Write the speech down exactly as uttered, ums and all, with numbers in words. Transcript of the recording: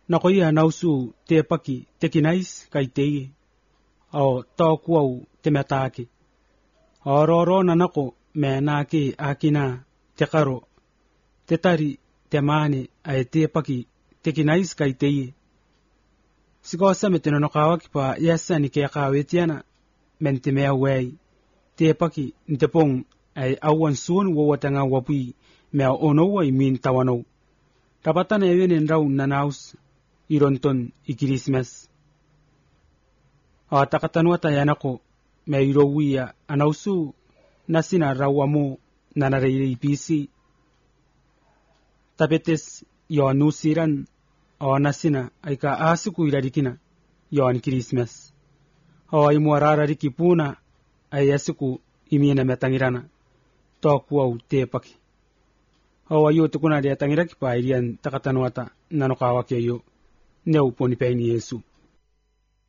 nakoia nausu te paki tekinais kaitei o toku au temetake ororo nanako menake akina tekaro tetari temane ai te paki tekinais kaitei sigosa meteno no kawaki pa yasa ni ke kawetiana mentimea wei te paki ntepong ai awan sun wo watanga wapi me ono wai min tawano tapatana yenen raun nanaus ironton ikirismas atakatanuata yanako me irowia anausu nasina rawamo nanarei pisi tapetes yo nusiran o nasina aika asiku iradikina yon Christmas o imuarara rikipuna ay asiku imiena metangirana toku au tepaki o ayo tukuna dia tangiraki pa irian takatanuata nanokawake yo neu poni pe ni Yesu